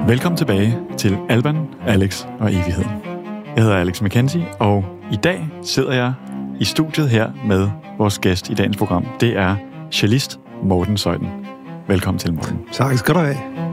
Velkommen tilbage til Alban, Alex og Evigheden. Jeg hedder Alex McKenzie, og i dag sidder jeg i studiet her med vores gæst i dagens program. Det er cellist Morten Zeuthen. Velkommen til, Morten. Tak skal du have.